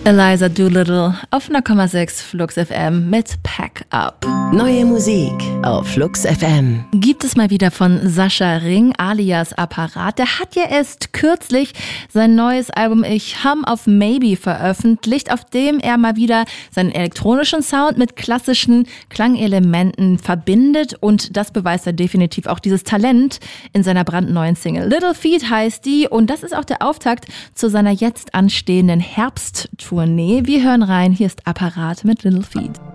Eliza Doolittle auf 0,6 Flux FM mit Pack Up. Neue Musik auf Flux FM. Gibt es mal wieder von Sascha Ring alias Apparat. Der hat ja erst kürzlich sein neues Album Ich Hum auf Maybe veröffentlicht, auf dem er mal wieder seinen elektronischen Sound mit klassischen Klangelementen verbindet, und das beweist er definitiv auch dieses Talent in seiner brandneuen Single. Little Feat heißt die, und das ist auch der Auftakt zu seiner jetzt anstehenden Herbsttournee. Wir hören rein, hier ist Apparat mit Little Feat.